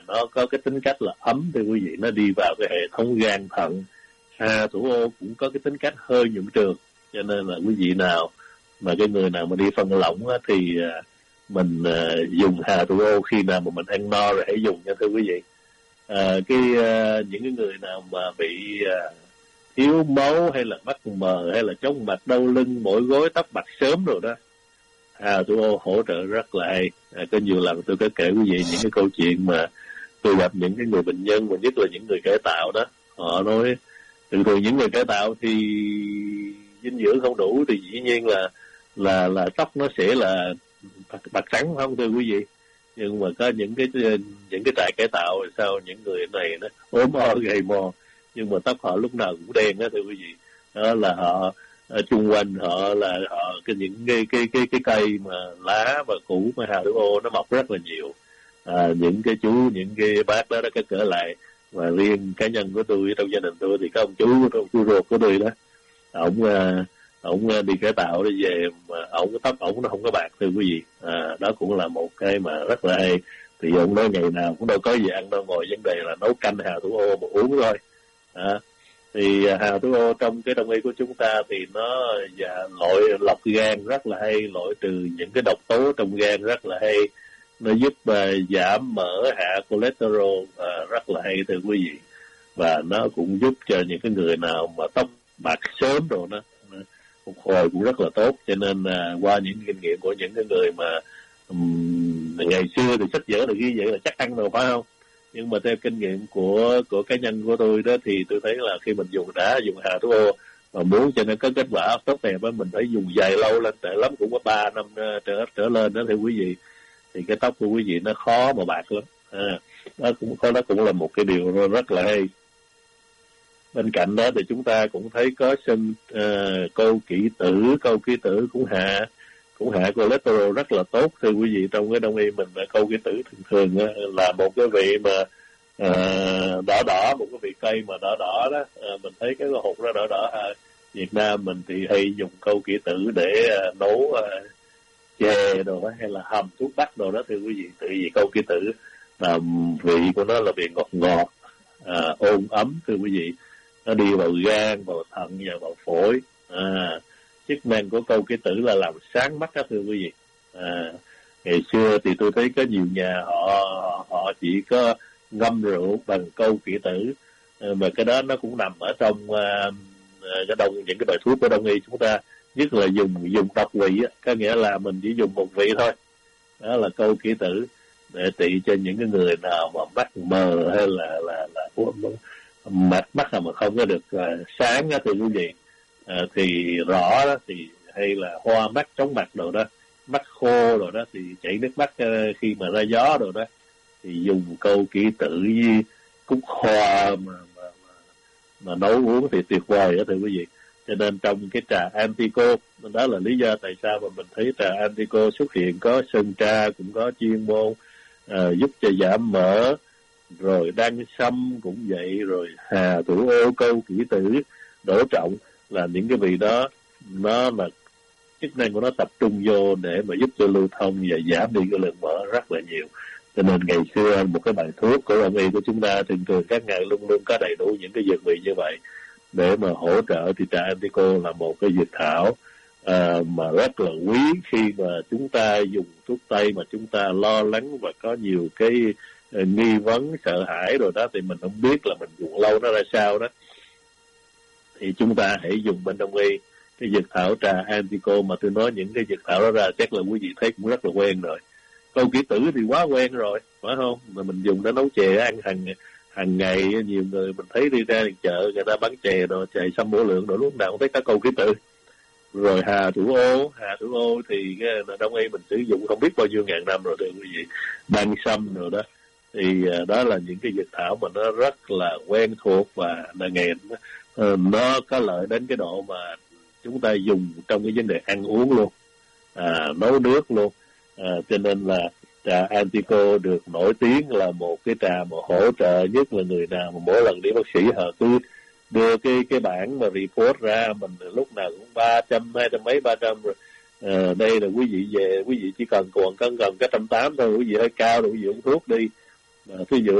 nó có cái tính cách là ấm thưa quý vị, nó đi vào cái hệ thống gan thận. Hà thủ ô cũng có cái tính cách hơi nhuận trường, cho nên là quý vị nào mà cái người nào mà đi phân lỏng á, thì mình dùng hà thủ ô khi nào mà mình ăn no rồi hãy dùng nha thưa quý vị. Những cái người nào mà bị thiếu máu hay là mắt mờ hay là chóng mặt, đau lưng, mỏi gối, tóc bạc sớm rồi đó, hà thủ ô hỗ trợ rất là hay. Có nhiều lần tôi có kể quý vị những cái câu chuyện mà tôi gặp những cái người bệnh nhân, và nhất là những người cải tạo đó, họ nói thường những người cải tạo thì dinh dưỡng không đủ thì dĩ nhiên là tóc nó sẽ là bạc trắng không thưa quý vị. Nhưng mà có những cái trại cải tạo sao những người này nó ốm o gầy mò nhưng mà tóc họ lúc nào cũng đen đó thưa quý vị. Đó là họ chung quanh họ là những cái cây mà lá và củ mà hà thủ ô nó mọc rất là nhiều. Những cái chú, những cái bác đó có cỡ lại, và riêng cá nhân của tôi trong gia đình tôi thì có ông chú ruột của tôi đó, ổng đi cải tạo đi về mà tóc ổng nó không có bạc thưa quý vị. Đó cũng là một cái mà rất là hay. Thì ông nói ngày nào cũng đâu có gì ăn đâu, ngồi vấn đề là nấu canh hà thủ ô mà uống thôi. Thì hà thủ ô trong cái đông y của chúng ta thì nó loại lọc gan rất là hay, loại trừ những cái độc tố trong gan rất là hay, nó giúp giảm mỡ, hạ cholesterol rất là hay thưa quý vị. Và nó cũng giúp cho những cái người nào mà tóc bạc sớm rồi nó phục hồi cũng rất là tốt. Cho nên qua những kinh nghiệm của những cái người mà ngày xưa thì sách vở là ghi vậy là chắc ăn rồi phải không, nhưng mà theo kinh nghiệm của cá nhân của tôi đó thì tôi thấy là khi mình dùng hà thủ ô mà muốn cho nó có kết quả tốt đẹp á, mình phải dùng dài lâu lên, tệ lắm cũng có 3 năm trở lên đó thưa quý vị, thì cái tóc của quý vị nó khó mà bạc lắm. Đó cũng là một cái điều rất là hay. Bên cạnh đó thì chúng ta cũng thấy có câu kỷ tử cũng hạ cholesterol rất là tốt thưa quý vị. Trong cái đông y mình câu kỷ tử thường là một cái vị mà đỏ, một cái vị cây mà đỏ đó, mình thấy cái hột nó đỏ. Việt Nam mình thì hay dùng câu kỷ tử để nấu chè đồ đó, hay là hầm thuốc bắc đồ đó thưa quý vị. Tại vì câu kỷ tử là vị của nó là vị ngọt ôn ấm thưa quý vị, nó đi vào gan, vào thận và vào phổi. Chức năng của câu kỷ tử là làm sáng mắt đó thưa quý vị. Ngày xưa thì tôi thấy có nhiều nhà họ chỉ có ngâm rượu bằng câu kỷ tử, mà cái đó nó cũng nằm ở trong những cái bài thuốc của đông y chúng ta, nhất là dùng độc vị á, có nghĩa là mình chỉ dùng một vị thôi. Đó là câu kỷ tử để trị cho những cái người nào mà mắt mờ hay là mắt mà không có được sáng đó thưa quý vị. Thì rõ đó, thì hay là hoa mắt, chóng mặt đồ đó, mắt khô rồi đó, thì chảy nước mắt khi mà ra gió rồi đó, thì dùng câu kỷ tử với cúc hoa mà nấu uống thì tuyệt vời đó thưa quý vị. Cho nên trong cái trà Antico, đó là lý do tại sao mà mình thấy trà Antico xuất hiện, có sơn tra cũng có chuyên môn giúp cho giảm mỡ, rồi đăng sâm cũng vậy, rồi hà thủ ô, câu kỷ tử, đỗ trọng, là những cái vị đó nó là chức năng của nó tập trung vô để mà giúp cho lưu thông và giảm đi cái lượng mỡ rất là nhiều. Cho nên ngày xưa một cái bài thuốc của đông y của chúng ta thường các ngài luôn luôn có đầy đủ những cái dược vị như vậy để mà hỗ trợ. Thì trà Antico là một cái dược thảo mà rất là quý khi mà chúng ta dùng thuốc tây mà chúng ta lo lắng và có nhiều cái nghi vấn, sợ hãi rồi đó, thì mình không biết là mình dùng lâu nó ra sao đó, thì chúng ta hãy dùng bên đông y cái dược thảo trà Antico. Mà tôi nói những cái dược thảo đó ra chắc là quý vị thấy cũng rất là quen rồi. Câu kỷ tử thì quá quen rồi phải không, mà mình dùng để nấu chè ăn hàng ngày. Nhiều người mình thấy đi ra chợ người ta bán chè rồi, chè xăm bổ lượng rồi, lúc nào cũng thấy có câu kỷ tử. Rồi hà thủ ô thì cái đông y mình sử dụng không biết bao nhiêu ngàn năm rồi thưa quý vị, đăng sâm rồi đó. Thì đó là những cái dược thảo mà nó rất là quen thuộc và nó có lợi đến cái độ mà chúng ta dùng trong cái vấn đề ăn uống luôn, nấu nước luôn. Cho nên là trà Antico được nổi tiếng là một cái trà mà hỗ trợ, nhất là người nào mà mỗi lần đi bác sĩ họ cứ đưa cái bảng mà report ra, mình lúc nào cũng 300, 200 mấy 300 rồi. Đây là quý vị về, quý vị chỉ cần còn 180 thôi, quý vị hơi cao rồi quý vị uống thuốc đi. Thí dụ